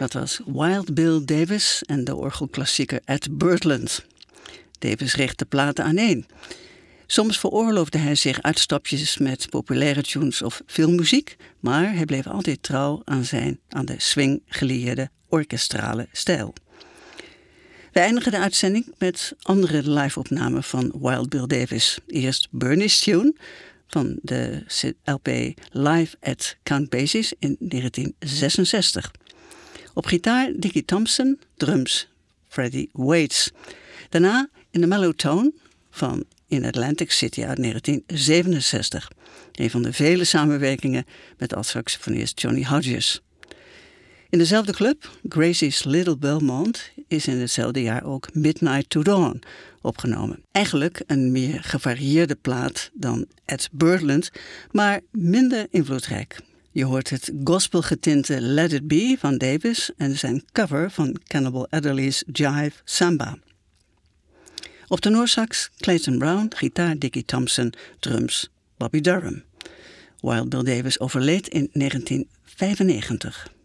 Dat was Wild Bill Davis en de orgelklassieker Ed Birdland. Davis richtte platen aaneen. Soms veroorloofde hij zich uitstapjes met populaire tunes of filmmuziek, maar hij bleef altijd trouw aan de swing-gelieerde orkestrale stijl. We eindigen de uitzending met andere live-opnamen van Wild Bill Davis. Eerst Bernie's Tune van de LP Live at Count Basie's in 1966. Op gitaar Dickie Thompson, drums Freddie Waits. Daarna in de Mellow Tone van In Atlantic City uit 1967. Een van de vele samenwerkingen met alt-saxofonist Johnny Hodges. In dezelfde club, Gracie's Little Belmont, is in hetzelfde jaar ook Midnight to Dawn opgenomen. Eigenlijk een meer gevarieerde plaat dan Ed Birdland, maar minder invloedrijk. Je hoort het gospelgetinte Let It Be van Davis en zijn cover van Cannibal Adderley's Jive Samba. Op tenorsax Clayton Brown, gitaar Dickie Thompson, drums Bobby Durham. Wild Bill Davis overleed in 1995.